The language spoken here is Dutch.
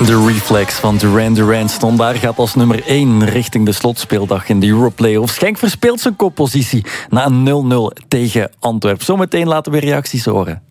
De Reflex van Duran Duran stond daar, gaat als nummer 1 richting de slotspeeldag in de Europlayoffs. Genk verspeelt zijn koppositie na een 0-0 tegen Antwerpen. Zometeen laten we reacties horen.